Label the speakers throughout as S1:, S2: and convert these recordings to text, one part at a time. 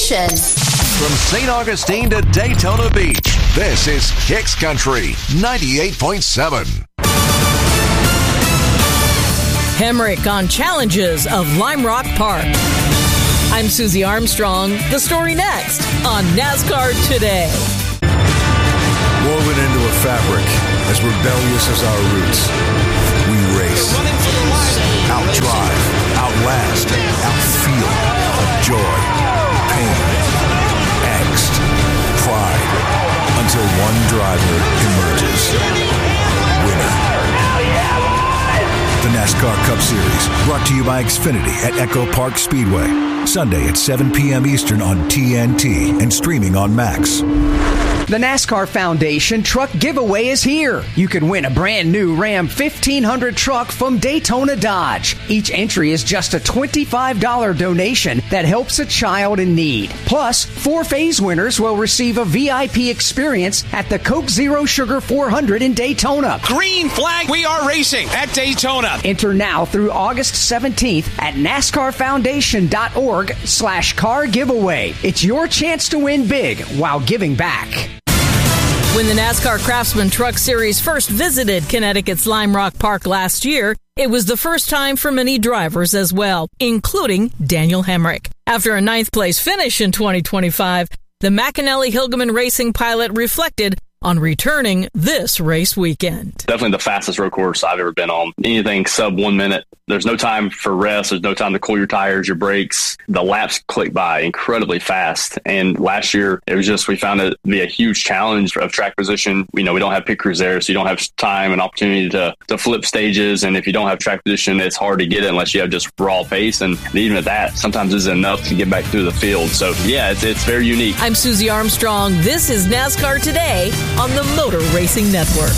S1: station.
S2: From St. Augustine to Daytona Beach, this is Kicks Country 98.7.
S3: Hemrick on challenges of Lime Rock Park. I'm Susie Armstrong. The story next on NASCAR Today.
S4: Woven into a fabric, as rebellious as our roots, we race, outdrive, outlast, outfeel, joy, pain, angst, pride, until one driver emerges. Winner. The NASCAR Cup Series, brought to you by Xfinity at Echo Park Speedway. Sunday at 7 p.m. Eastern on TNT and streaming on Max.
S5: The NASCAR Foundation Truck Giveaway is here. You can win a brand new Ram 1500 truck from Daytona Dodge. Each entry is just a $25 donation that helps a child in need. Plus, 4 phase winners will receive a VIP experience at the Coke Zero Sugar 400 in Daytona.
S6: Green flag, we are racing at Daytona.
S5: Enter now through August 17th at NASCARFoundation.org/car giveaway. It's your chance to win big while giving back.
S3: When the NASCAR Craftsman Truck Series first visited Connecticut's Lime Rock Park last year, it was the first time for many drivers as well, including Daniel Hemrick. After a 9th place finish in 2025, the McAnally Hilgeman Racing pilot reflected on returning this race weekend.
S7: Definitely the fastest road course I've ever been on. Anything sub 1 minute. There's no time for rest. There's no time to cool your tires, your brakes. The laps click by incredibly fast. And last year, it was just, we found it to be a huge challenge of track position. We don't have pit crews there, so you don't have time and opportunity to flip stages. And if you don't have track position, it's hard to get it unless you have just raw pace. And even at that, sometimes it's enough to get back through the field. So yeah, it's very unique.
S3: I'm Susie Armstrong. This is NASCAR Today on the Motor Racing Network.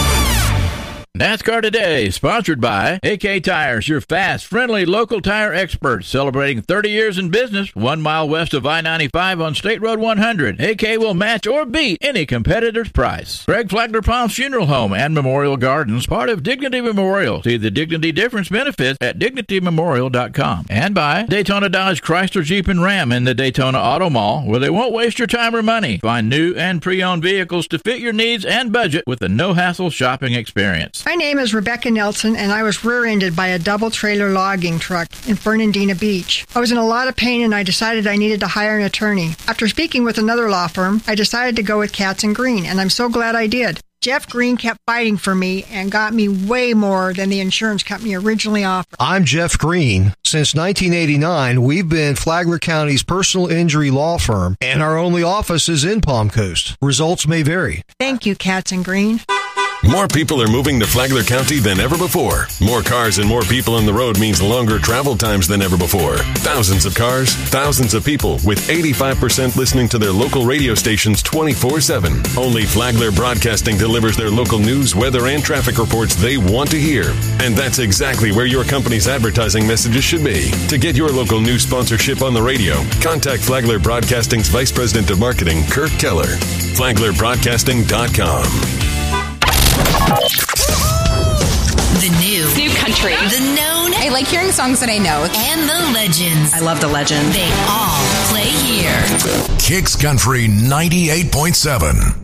S8: NASCAR Today, sponsored by AK Tires, your fast, friendly, local tire experts, celebrating 30 years in business, 1 mile west of I-95 on State Road 100. AK will match or beat any competitor's price. Greg Flagler Palms Funeral Home and Memorial Gardens, part of Dignity Memorial. See the Dignity Difference benefits at DignityMemorial.com. And by Daytona Dodge Chrysler Jeep and Ram in the Daytona Auto Mall, where they won't waste your time or money. Find new and pre-owned vehicles to fit your needs and budget with a no-hassle shopping experience.
S9: My name is Rebecca Nelson, and I was rear-ended by a double-trailer logging truck in Fernandina Beach. I was in a lot of pain, and I decided I needed to hire an attorney. After speaking with another law firm, I decided to go with Katz & Green, and I'm so glad I did. Jeff Green kept fighting for me and got me way more than the insurance company originally offered.
S10: I'm Jeff Green. Since 1989, we've been Flagler County's personal injury law firm, and our only office is in Palm Coast. Results may vary.
S9: Thank you, Katz & Green.
S11: More people are moving to Flagler County than ever before. More cars and more people on the road means longer travel times than ever before. Thousands of cars, thousands of people, with 85% listening to their local radio stations 24/7. Only Flagler Broadcasting delivers their local news, weather, and traffic reports they want to hear. And that's exactly where your company's advertising messages should be. To get your local news sponsorship on the radio, contact Flagler Broadcasting's Vice President of Marketing, Kirk Keller. FlaglerBroadcasting.com.
S1: The new country. The known.
S12: I like hearing songs that I know.
S1: And the legends.
S12: I love the legend.
S1: They all play here.
S2: Kicks Country 98.7.